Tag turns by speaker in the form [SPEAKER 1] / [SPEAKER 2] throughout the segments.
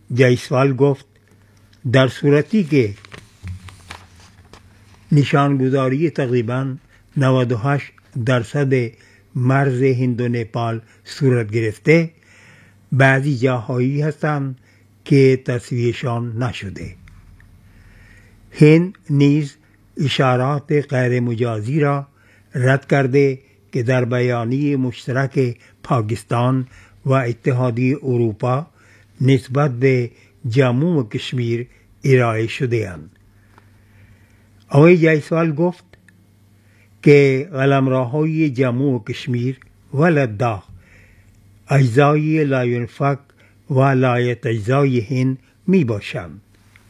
[SPEAKER 1] جایسوال گفت در صورتی که نشانگذاری تقریباً 98% مرز هند و نپال صورت گرفته، بعضی جاهایی هستند که تصویهشان نشده. هند نیز اشارات غیر مجازی را رد کرده که در بیانیه مشترک پاکستان و اتحادیه اروپا نسبت به جموں و کشمیر ارائه شده اند. آقای جایسوال گفت که قلمروهای جموں و کشمیر و لداخ اجزای لاینفک و لایتجزای هند می باشند.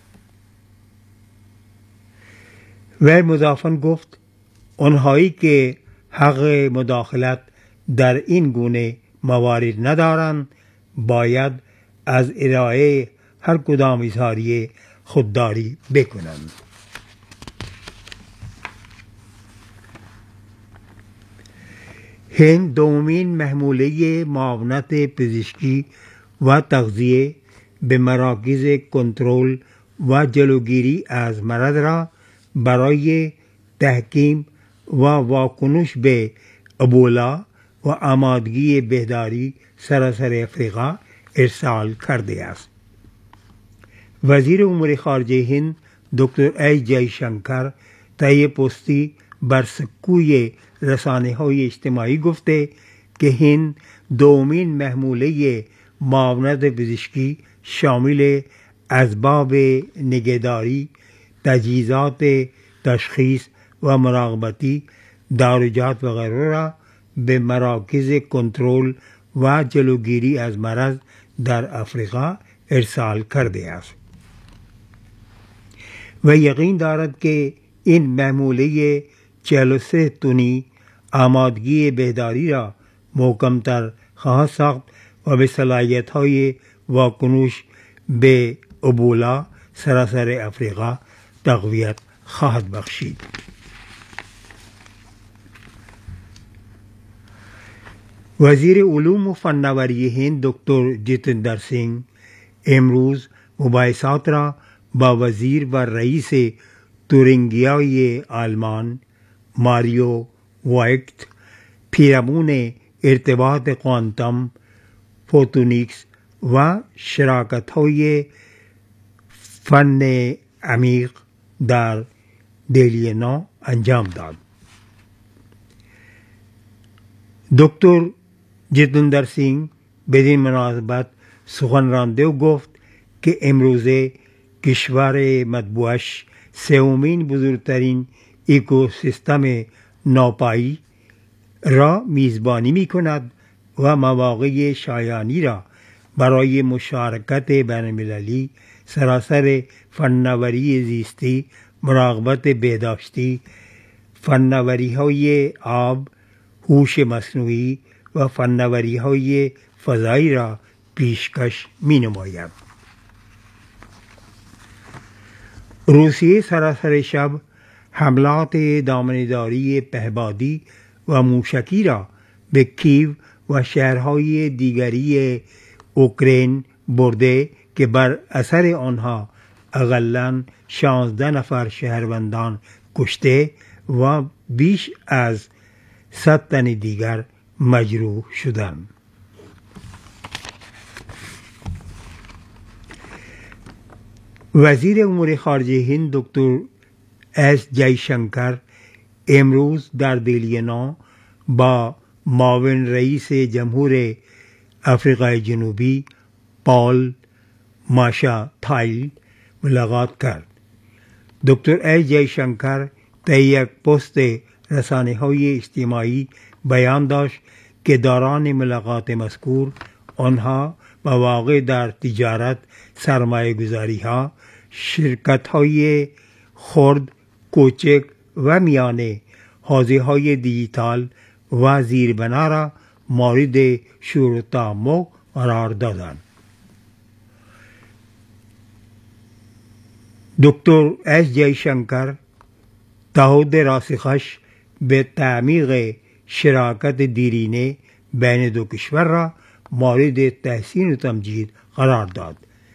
[SPEAKER 1] و مضافاً گفت آنهایی که حق مداخلت در این گونه موارد ندارند باید از ارائه هر کدام اظهاریه خودداری بکنند. هند دومین محموله معاونت پزشکی و تغذیه به مراکز کنترل و جلوگیری از مرض را برای تحکیم و واکنش به ابولا و آمادگی بهداری سراسر افریقا ارسال کرده است. وزیر امور خارجه هند دکتر ایس جای شنکر طی پستی بر سکوی رسانه‌های اجتماعی گفته که هند دومین محموله معاونت پزشکی شامل اسباب نگهداری، تجهیزات تشخیص و مراقبتی، داروجات و غیره را به مراکز کنترل و جلوگیری از مرض در افریقا ارسال کرده است و یقین دارد که این محموله 43 تنی آمادگی بهداری را محکمتر خواهد ساخت و به صلاحیت‌های واکنش به ابولا سراسر افریقا تقویت خواهد بخشید. وزیر علوم و فناوری هند دکتر جتیندر سینگ امروز مباحثات را با وزیر و رئیس تورینگیای آلمان ماریو وایکت پیرامون ارتباط کوانتوم، فوتونیکس و شراکت‌های فن عمیق در دهلی نو انجام داد. دکتر جتیندر سینگ بدین مناسبت سخن رانده و گفت که امروزه کشور مطبوعش سومین بزرگترین اکوسیستم نوپایی را میزبانی می کند و مواقع شایانی را برای مشارکت بین‌المللی سراسر فناوری زیستی، مراقبت بهداشتی، فناوری‌های آب، هوش مصنوعی و فناوری‌های فضایی را پیشکش می‌نماید. روسیه سراسر شب حملات دامنه‌داری پهپادی و موشکی را به کیو و شهرهای دیگری اوکراین برده که بر اثر آنها اقلاً 16 نفر شهروندان کشته و بیش از 100 تن دیگر مجروح شدند. وزیر امور خارجه هند دکتر ایس جای شنکر امروز در دهلی نو با معاون رئیس جمهور افریقای جنوبی پال ماشاتایل ملاقات کرد. دکتر ایس جای شنکر طی یک پست رسانه‌های اجتماعی بیان داشت که دوران ملاقات مذکور آنها مواقع در تجارت، سرمایه گذاری‌ها، شرکت‌های خرد، کوچک و میانه، حوزه‌های دیجیتال و زیربنا را مورد شور و تعمق قرار دادند. دکتر ایس جای شنکر تعهد راسخش به تعمیق شراکت دیرینه بین دو کشور را مورد تحسین و تمجید قرار داد.